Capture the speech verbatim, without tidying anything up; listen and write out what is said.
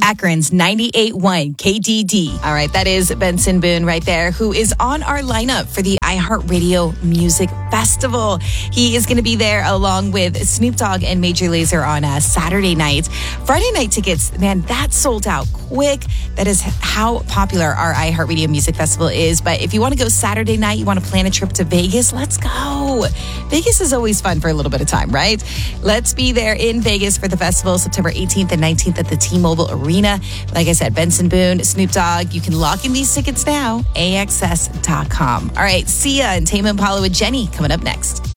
Akron's ninety-eight point one K D D. All right, that is Benson Boone right there, who is on our lineup for the iHeartRadio Music Festival. He is going to be there along with Snoop Dogg and Major Lazer on uh, Saturday night. Friday night tickets, man, that sold out quick. That is how popular our iHeartRadio Music Festival is. But if you want to go Saturday night, you want to plan a trip to Vegas, let's go. Vegas is always fun for a little bit of time, right? Let's be there in Vegas for the festival, September eighteenth and nineteenth at the T-Mobile Arena. Like I said, Benson Boone, Snoop Dogg. You can lock in these tickets now, A X S dot com. All right, see ya, and Tame Impala with Jenny coming up next.